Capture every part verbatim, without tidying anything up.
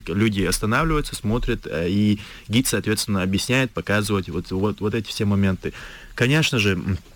Люди останавливаются, смотрят, и гид, соответственно, объясняет, показывает вот, вот, вот эти все моменты. Конечно же,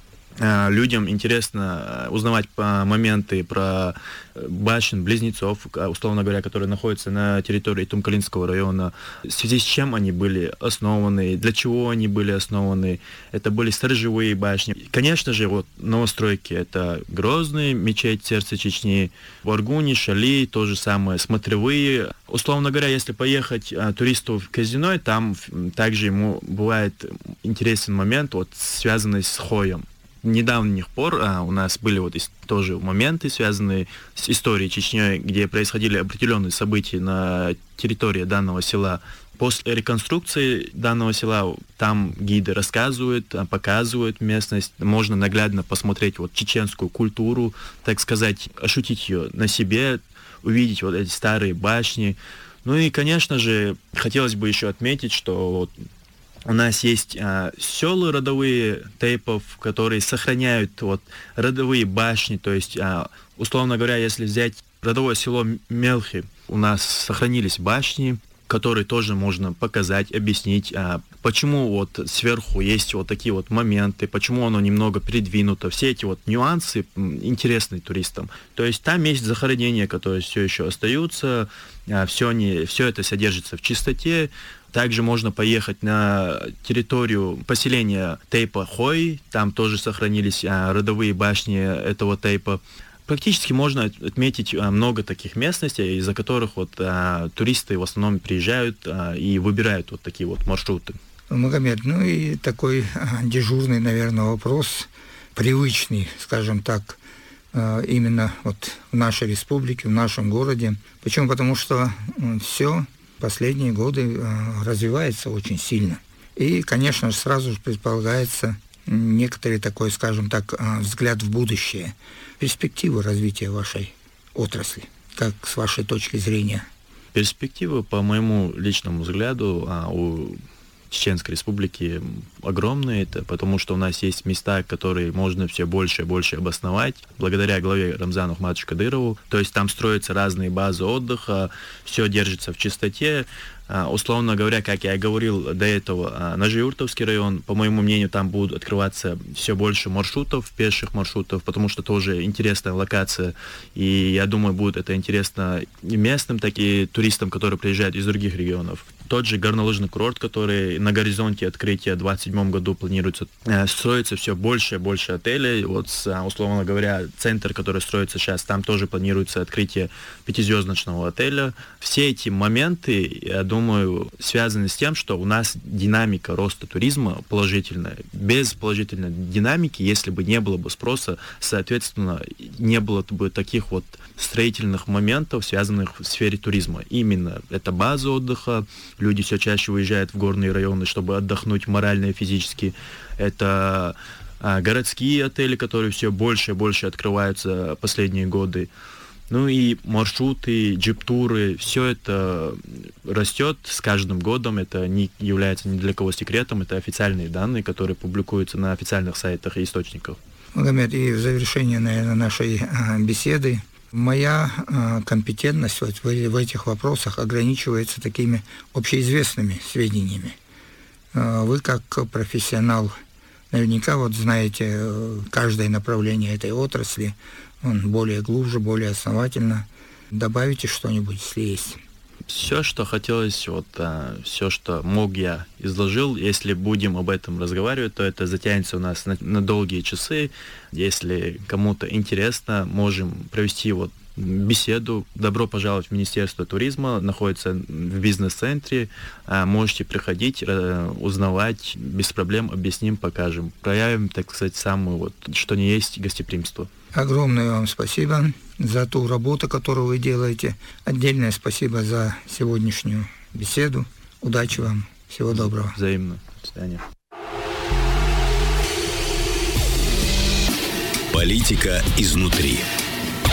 людям интересно узнавать моменты про башен-близнецов, условно говоря, которые находятся на территории Тумкалинского района, в связи с чем они были основаны, для чего они были основаны. Это были сторожевые башни. Конечно же, вот новостройки — это Грозный, мечеть сердца Чечни, в Аргуне, Шали, то же самое, смотревые. Условно говоря, если поехать а, туристу в казино, там также ему бывает интересен момент, вот, связанный с Хоем. Недавних пор а, у нас были вот тоже моменты, связанные с историей Чечни, где происходили определенные события на территории данного села. После реконструкции данного села там гиды рассказывают, показывают местность. Можно наглядно посмотреть вот чеченскую культуру, так сказать, ощутить ее на себе, увидеть вот эти старые башни. Ну и, конечно же, хотелось бы еще отметить, что вот у нас есть а, села родовые тейпов, которые сохраняют вот родовые башни. То есть, а, условно говоря, если взять родовое село Мелхи, у нас сохранились башни, которые тоже можно показать, объяснить, а, почему вот сверху есть вот такие вот моменты, почему оно немного передвинуто. Все эти вот нюансы интересны туристам. То есть там есть захоронения, которые все еще остаются, а, все, не, все это содержится в чистоте. Также можно поехать на территорию поселения тейпа Хой, там тоже сохранились а, родовые башни этого тейпа. Практически можно отметить а, много таких местностей, из-за которых вот, а, туристы в основном приезжают а, и выбирают вот такие вот маршруты. Магомед, ну и такой а, дежурный, наверное, вопрос, привычный, скажем так, а, именно вот в нашей республике, в нашем городе. Почему? Потому что ну, все последние годы а, развивается очень сильно. И, конечно же, сразу же предполагается некоторый такой, скажем так, а, взгляд в будущее, перспективы развития вашей отрасли, как с вашей точки зрения? Перспективы, по моему личному взгляду, а, у Чеченской Республики огромные, это потому что у нас есть места, которые можно все больше и больше обосновать, благодаря главе Рамзану Ахматовичу Кадырову. То есть там строятся разные базы отдыха, все держится в чистоте. Uh, условно говоря, как я и говорил до этого, uh, Нажиюртовский район, по моему мнению, там будут открываться все больше маршрутов, пеших маршрутов, потому что тоже интересная локация, и я думаю, будет это интересно и местным, так и туристам, которые приезжают из других регионов. Тот же горнолыжный курорт, который на горизонте открытия в двадцать седьмом году планируется, uh, строится все больше и больше отелей. Вот, uh, условно говоря, центр, который строится сейчас, там тоже планируется открытие пятизвездочного отеля. Все эти моменты, я думаю, думаю, связаны с тем, что у нас динамика роста туризма положительная. Без положительной динамики, если бы не было бы спроса, соответственно, не было бы таких вот строительных моментов, связанных в сфере туризма. Именно это база отдыха, люди все чаще выезжают в горные районы, чтобы отдохнуть морально и физически. Это а, городские отели, которые все больше и больше открываются последние годы. Ну и маршруты, джип-туры, все это растет с каждым годом, это не является ни для кого секретом, это официальные данные, которые публикуются на официальных сайтах и источниках. Магомед, и в завершение, наверное, нашей а, беседы, моя а, компетентность вот в, в этих вопросах ограничивается такими общеизвестными сведениями. А, вы как профессионал наверняка вот знаете каждое направление этой отрасли, он более глубже, более основательно. Добавите что-нибудь, если есть? Все, что хотелось, вот, а, все, что мог, я изложил. Если будем об этом разговаривать, то это затянется у нас на, на долгие часы. Если кому-то интересно, можем провести вот беседу. Добро пожаловать в Министерство туризма, находится в бизнес-центре. А, можете приходить, узнавать, без проблем объясним, покажем. Проявим, так сказать, самое, вот, что не есть гостеприимство. Огромное вам спасибо за ту работу, которую вы делаете. Отдельное спасибо за сегодняшнюю беседу. Удачи вам. Всего доброго. Взаимно. До свидания. Политика изнутри.